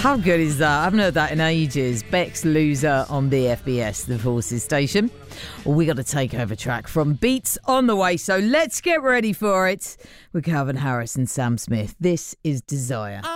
How good is that? I haven't heard that in ages. Beck's Loser on BFBS, the Forces station. Well, we got a takeover track from Beats on the way, so let's get ready for it with Calvin Harris and Sam Smith. This is Desire.